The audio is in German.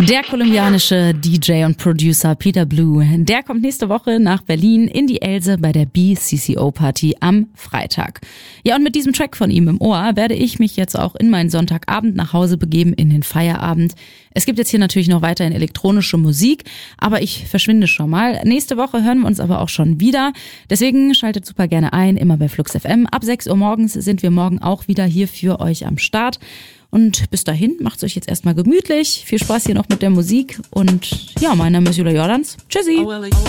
Der kolumbianische DJ und Producer Peter Blue, der kommt nächste Woche nach Berlin in die Else bei der BCCO-Party am Freitag. Ja, und mit diesem Track von ihm im Ohr werde ich mich jetzt auch in meinen Sonntagabend nach Hause begeben, in den Feierabend. Es gibt jetzt hier natürlich noch weiterhin elektronische Musik, aber ich verschwinde schon mal. Nächste Woche hören wir uns aber auch schon wieder. Deswegen schaltet super gerne ein, immer bei Flux FM. Ab 6 Uhr morgens sind wir morgen auch wieder hier für euch am Start. Und bis dahin, macht's euch jetzt erstmal gemütlich. Viel Spaß hier noch mit der Musik. Und ja, mein Name ist Julia Jordans. Tschüssi.